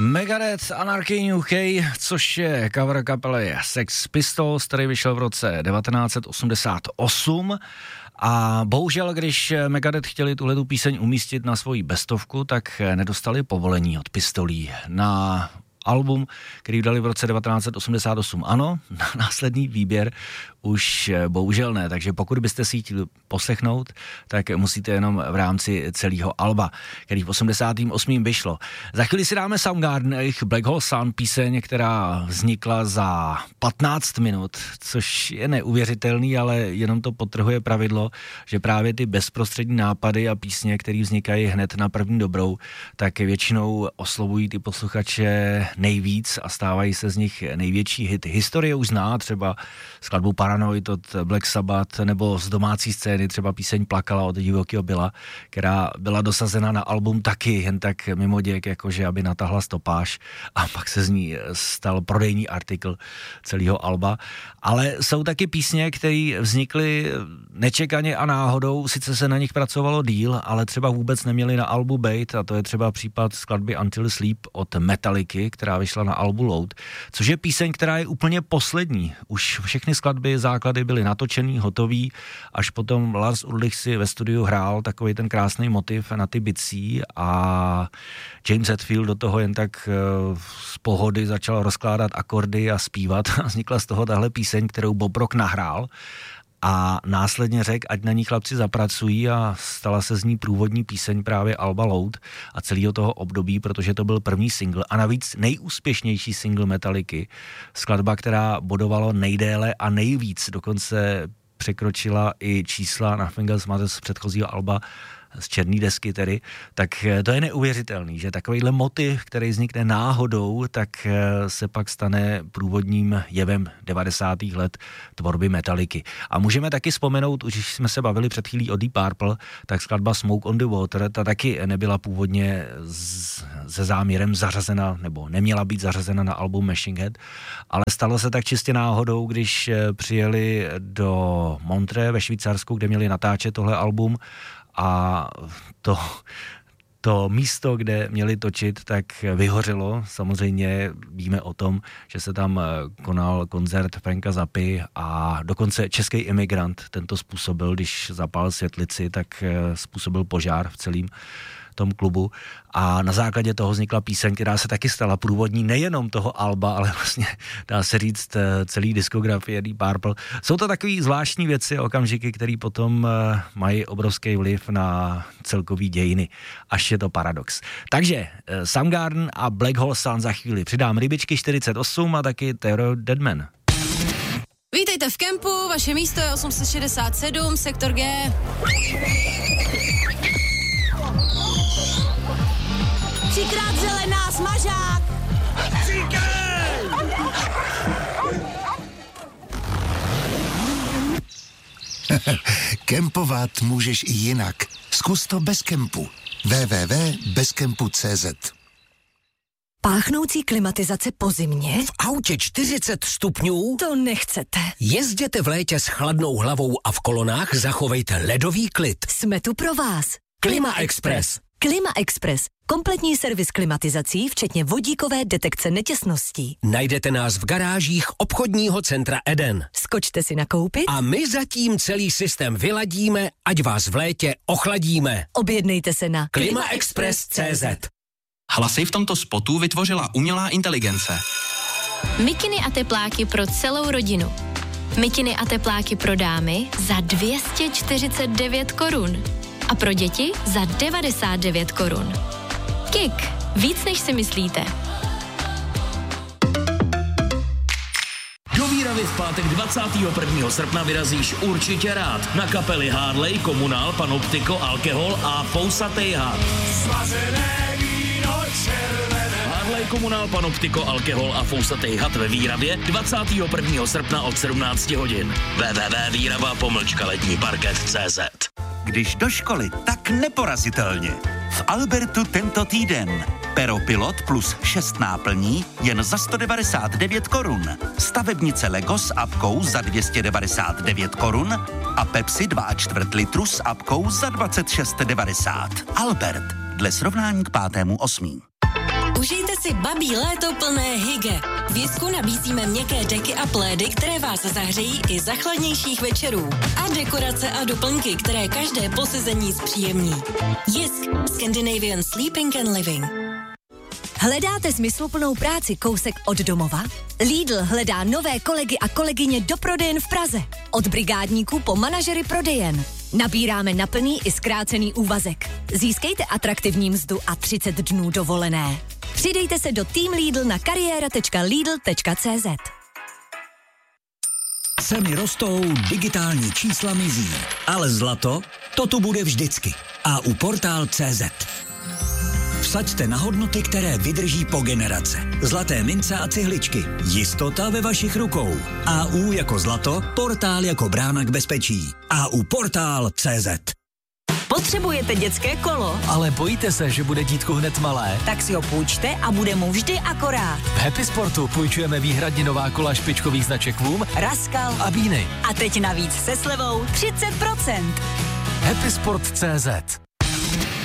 Megadeth Anarchy in UK, což je cover kapely Sex Pistols, který vyšel v roce 1988. A bohužel, když Megadeth chtěli tuhletu píseň umístit na svoji bestovku, tak nedostali povolení od Pistolí na album, který dali v roce 1988. Ano, na následný výběr už bohužel ne, takže pokud byste si chtěli poslechnout, tak musíte jenom v rámci celého alba, který v 88. vyšlo. Za chvíli si dáme Soundgarden, jejich Black Hole Sun, píseň, která vznikla za 15 minut, což je neuvěřitelný, ale jenom to podtrhuje pravidlo, že právě ty bezprostřední nápady a písně, které vznikají hned na první dobrou, tak většinou oslovují ty posluchače nejvíc a stávají se z nich největší hity. Historie už zná, třeba skladbu Paranoid od Black Sabbath, nebo z domácí scény třeba píseň Plakala od Divokého Billa, která byla dosazena na album taky jen tak mimoděk, jakože aby natahla stopáž a pak se z ní stal prodejní artikl celého alba. Ale jsou taky písně, které vznikly nečekaně a náhodou, sice se na nich pracovalo díl, ale třeba vůbec neměli na albu být, a to je třeba případ skladby Until Sleep od Metallicy, která vyšla na albu Load, což je píseň, která je úplně poslední. Už všechny skladby, základy byly natočený, hotový, až potom Lars Ulrich si ve studiu hrál takový ten krásný motiv na ty bicí a James Hetfield do toho jen tak z pohody začal rozkládat akordy a zpívat a vznikla z toho tahle píseň, kterou Bob Rock nahrál a následně řekl, ať na ní chlapci zapracují, a stala se z ní průvodní píseň právě alba Load a celého toho období, protože to byl první single a navíc nejúspěšnější single Metallicy. Skladba, která bodovalo nejdéle a nejvíc, dokonce překročila i čísla na Fingers Mothers z předchozího alba, z černý desky tedy, tak to je neuvěřitelný, že takovýhle motiv, který vznikne náhodou, tak se pak stane průvodním jevem 90. let tvorby Metallicy. A můžeme taky vzpomenout, už jsme se bavili před chvílí o Deep Purple, tak skladba Smoke on the Water, ta taky nebyla původně se záměrem zařazena, nebo neměla být zařazena na album Machine Head, ale stalo se tak čistě náhodou, když přijeli do Montreux ve Švýcarsku, kde měli natáčet tohle album, a to místo, kde měli točit, tak vyhořelo. Samozřejmě víme o tom, že se tam konal koncert Franka Zappy a dokonce český imigrant tento způsobil, když zapálil světlici, tak způsobil požár v celém tom klubu a na základě toho vznikla píseň, která se taky stala průvodní nejenom toho alba, ale vlastně dá se říct celý diskografie Deep Purple. Jsou to takový zvláštní věci, okamžiky, které potom mají obrovský vliv na celkový dějiny. Až je to paradox. Takže Soundgarden a Black Hole Sun za chvíli. Přidám Rybičky 48 a taky Terror Deadman. Vítejte v kempu, vaše místo je 867, sektor G. Třikrát zelená, smažák! Kempovat můžeš i jinak. Zkus to bez kempu. www.bezkempu.cz. Páchnoucí klimatizace po zimě? V autě 40 stupňů? To nechcete. Jezděte v létě s chladnou hlavou a v kolonách zachovejte ledový klid. Jsme tu pro vás. Klima Express. Klima Express. Kompletní servis klimatizací, včetně vodíkové detekce netěsností. Najdete nás v garážích obchodního centra Eden. Skočte si nakoupit a my zatím celý systém vyladíme, ať vás v létě ochladíme. Objednejte se na klimaexpress.cz. Hlasy v tomto spotu vytvořila umělá inteligence. Mikiny a tepláky pro celou rodinu. Mikiny a tepláky pro dámy za 249 korun. A pro děti za 99 korun. Kik. Víc než si myslíte. Do Výravy v pátek 21. srpna vyrazíš určitě rád na kapely Harley, Komunál, Panoptiko, Alkohol a Fousatej had. Harley, Komunál, Panoptiko, Alkohol a Fousatej had ve Výravě 21. srpna od 17 hodin. www.virava-lední-parket.cz. Když do školy, tak neporazitelně. V Albertu tento týden. Pero Pilot plus 6 náplní jen za 199 korun. Stavebnice Lego s apkou za 299 korun a Pepsi 2,4 litru s apkou za 26,90. Albert. Dle srovnání k 5.8. Užijte si babí léto plné hygge. V Jisku nabízíme měkké deky a plédy, které vás zahřejí i za chladnějších večerů. A dekorace a doplňky, které každé posezení zpříjemní. Jisk. Scandinavian Sleeping and Living. Hledáte smysluplnou práci kousek od domova? Lidl hledá nové kolegy a kolegyně do prodejen v Praze. Od brigádníků po manažery prodejen. Nabíráme na plný i zkrácený úvazek. Získejte atraktivní mzdu a 30 dnů dovolené. Přidejte se do Team Lidl na kariéra.lidl.cz. Ceny rostou, digitální čísla mizí. Ale zlato, to tu bude vždycky. A u Portál.cz. Vsaďte na hodnoty, které vydrží po generace. Zlaté mince a cihličky. Jistota ve vašich rukou. AU jako zlato, Portál jako brána k bezpečí. AU Portál.cz. Potřebujete dětské kolo? Ale bojíte se, že bude dítku hned malé? Tak si ho půjčte a bude mu vždy akorát. V Happy Sportu půjčujeme výhradně nová kola špičkových značek Voom, Raskal a Bíny. A teď navíc se slevou 30%. Happysport.cz.